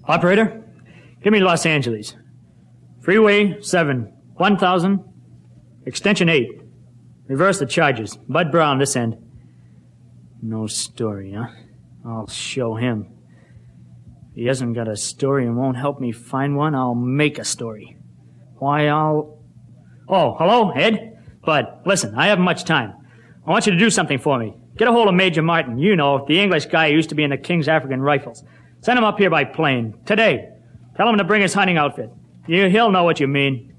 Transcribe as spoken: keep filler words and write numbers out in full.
Operator, give me Los Angeles. Freeway seven, one thousand, extension eight. Reverse the charges. Bud Brown, this end. No story, huh? I'll show him. If he hasn't got a story and won't help me find one, I'll make a story. Why, I'll... Oh, hello, Ed? Bud, listen, I haven't much time. I want you to do something for me. Get a hold of Major Martin. You know, the English guy who used to be in the King's African Rifles. Send him up here by plane. Today. Tell him to bring his hunting outfit. You, he'll know what you mean.